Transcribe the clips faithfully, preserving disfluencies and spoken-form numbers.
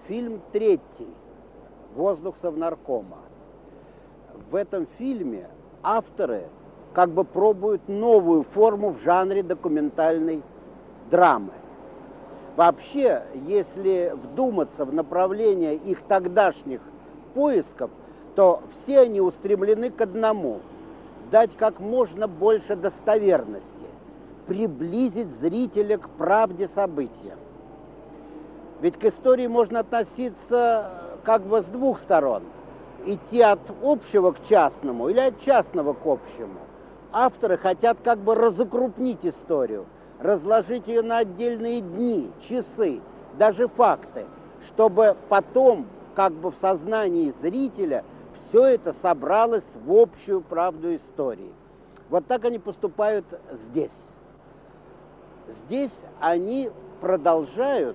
фильм третий «Воздух Совнаркома». В этом фильме авторы как бы пробуют новую форму в жанре документальной драмы. Вообще, если вдуматься в направление их тогдашних поисков, то все они устремлены к одному – дать как можно больше достоверности, приблизить зрителя к правде события. Ведь к истории можно относиться как бы с двух сторон. Идти от общего к частному или от частного к общему. Авторы хотят как бы разукрупнить историю, разложить ее на отдельные дни, часы, даже факты, чтобы потом как бы в сознании зрителя все это собралось в общую правду истории. Вот так они поступают здесь. Здесь они продолжают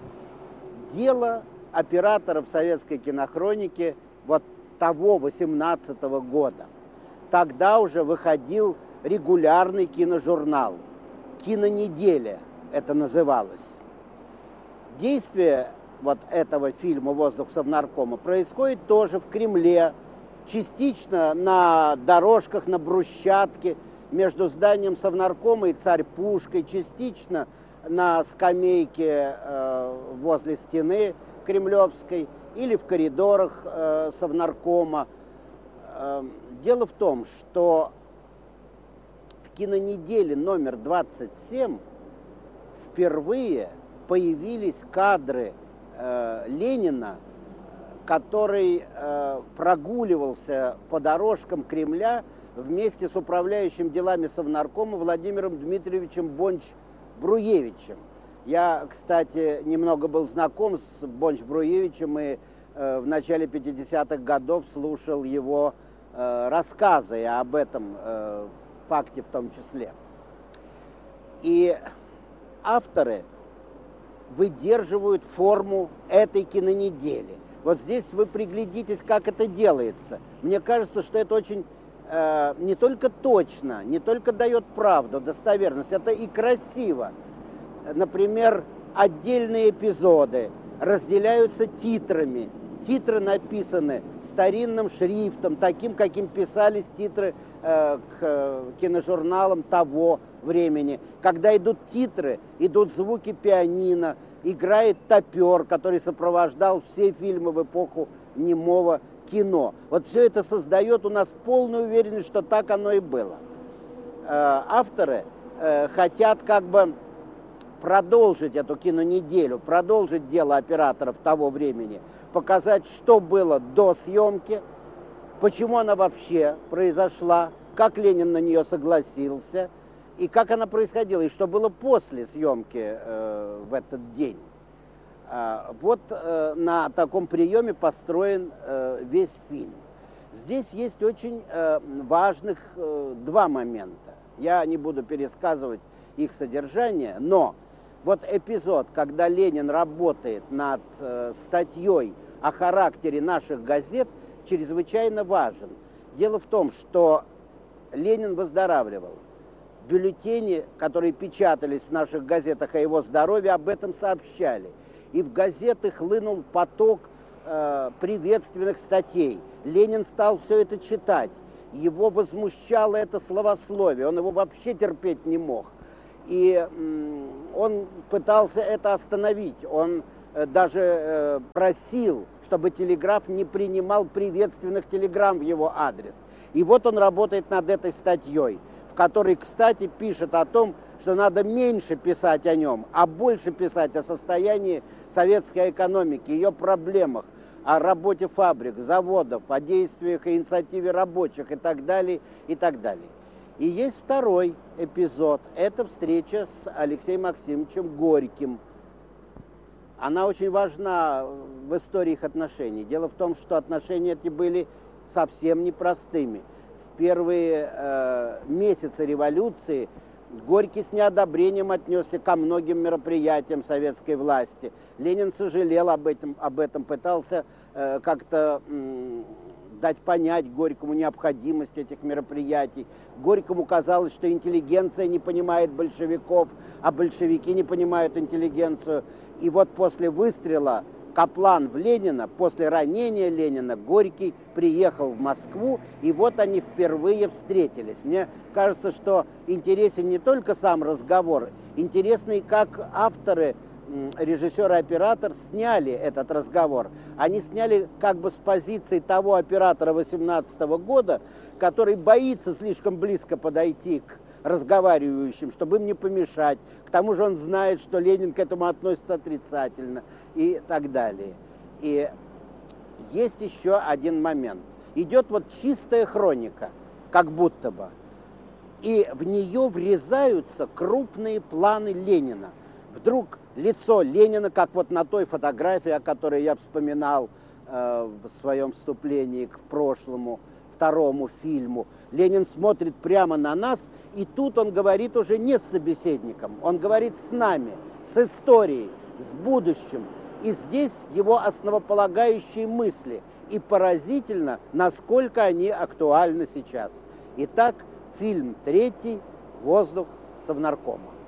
дело операторов советской кинохроники вот того восемнадцатого года. Тогда уже выходил регулярный киножурнал «Кинонеделя» это называлось. Действие вот этого фильма «Воздух Совнаркома» происходит тоже в Кремле, частично на дорожках, на брусчатке между зданием Совнаркома и Царь-Пушкой, частично на скамейке э, возле стены Кремлевской или в коридорах э, Совнаркома. Э, дело в том, что в кинонеделе номер двадцать семь впервые появились кадры э, Ленина, который э, прогуливался по дорожкам Кремля вместе с управляющим делами Совнаркома Владимиром Дмитриевичем Бонч-Бруевичем. Я, кстати, немного был знаком с Бонч-Бруевичем и э, в начале пятидесятых годов слушал его э, рассказы об этом э, факте в том числе. И авторы выдерживают форму этой кинонедели. Вот здесь вы приглядитесь, как это делается. Мне кажется, что это очень э, не только точно, не только дает правду, достоверность, это и красиво. Например, отдельные эпизоды разделяются титрами. Титры написаны старинным шрифтом, таким, каким писались титры э, к киножурналам того времени. Когда идут титры, идут звуки пианино, играет топер, который сопровождал все фильмы в эпоху немого кино. Вот все это создает у нас полную уверенность, что так оно и было. Э, авторы э, хотят как бы продолжить эту кинонеделю, продолжить дело операторов того времени, показать, что было до съемки, почему она вообще произошла, как Ленин на нее согласился, и как она происходила, и что было после съемки э, в этот день. А, вот э, на таком приеме построен э, весь фильм. Здесь есть очень э, важных э, два момента. Я не буду пересказывать их содержание, но вот эпизод, когда Ленин работает над э, статьей о характере наших газет, чрезвычайно важен. Дело в том, что Ленин выздоравливал. Бюллетени, которые печатались в наших газетах о его здоровье, об этом сообщали. И в газеты хлынул поток э, приветственных статей. Ленин стал все это читать. Его возмущало это словословие, он его вообще терпеть не мог. И м, он пытался это остановить. Он э, даже э, просил, чтобы телеграф не принимал приветственных телеграмм в его адрес. И вот он работает над этой статьей, в которой, кстати, пишет о том, что надо меньше писать о нем, а больше писать о состоянии советской экономики, ее проблемах, о работе фабрик, заводов, о действиях и инициативе рабочих и так далее, и так далее. И есть второй эпизод. Это встреча с Алексеем Максимовичем Горьким. Она очень важна в истории их отношений. Дело в том, что отношения эти были совсем непростыми. В первые э, месяцы революции Горький с неодобрением отнесся ко многим мероприятиям советской власти. Ленин сожалел об этом, об этом пытался э, как-то э, дать понять Горькому необходимость этих мероприятий. Горькому казалось, что интеллигенция не понимает большевиков, а большевики не понимают интеллигенцию. И вот после выстрела Каплан в Ленина, после ранения Ленина Горький приехал в Москву, и вот они впервые встретились. Мне кажется, что интересен не только сам разговор, интересно и как авторы, режиссер и оператор сняли этот разговор. Они сняли как бы с позиции того оператора восемнадцатого года, который боится слишком близко подойти к разговаривающим, чтобы им не помешать. К тому же он знает, что Ленин к этому относится отрицательно и так далее. И есть еще один момент. Идет вот чистая хроника, как будто бы. И в нее врезаются крупные планы Ленина. Вдруг лицо Ленина, как вот на той фотографии, о которой я вспоминал э, в своем вступлении к прошлому, второму фильму. Ленин смотрит прямо на нас, и тут он говорит уже не с собеседником, он говорит с нами, с историей, с будущим. И здесь его основополагающие мысли. И поразительно, насколько они актуальны сейчас. Итак, фильм третий «Воздух Совнаркома».